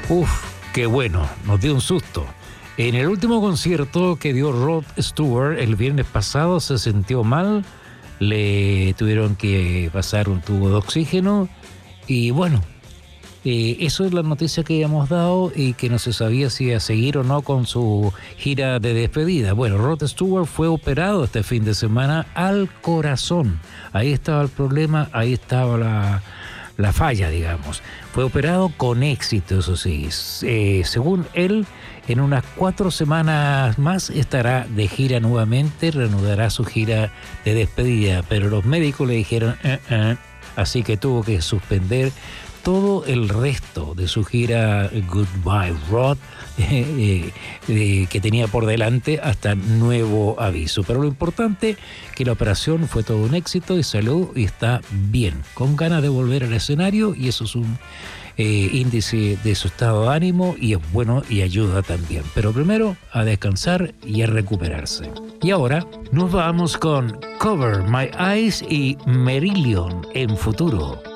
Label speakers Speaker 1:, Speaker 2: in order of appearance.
Speaker 1: Uf, qué bueno, nos dio un susto. En el último concierto que dio Rod Stewart el viernes pasado se sintió mal, le tuvieron que pasar un tubo de oxígeno y bueno, eso es la noticia que habíamos dado y que no se sabía si iba a seguir o no con su gira de despedida. Bueno, Rod Stewart fue operado este fin de semana al corazón. Ahí estaba el problema, ahí estaba la falla, digamos. Fue operado con éxito, eso sí. Según él, en unas 4 semanas más estará de gira nuevamente, reanudará su gira de despedida, pero los médicos le dijeron, así que tuvo que suspender todo el resto de su gira Goodbye Rod que tenía por delante hasta nuevo aviso. Pero lo importante que la operación fue todo un éxito y salió y está bien, con ganas de volver al escenario, y eso es un índice de su estado de ánimo y es bueno y ayuda también. Pero primero a descansar y a recuperarse. Y ahora nos vamos con Cover My Eyes y Marillion en Futuro.